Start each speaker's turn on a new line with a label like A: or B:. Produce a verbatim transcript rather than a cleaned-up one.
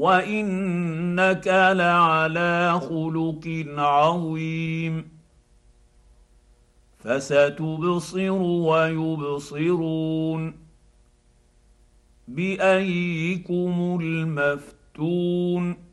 A: وانك لعلى خلق عظيم فستبصر ويبصرون بايكم المفتون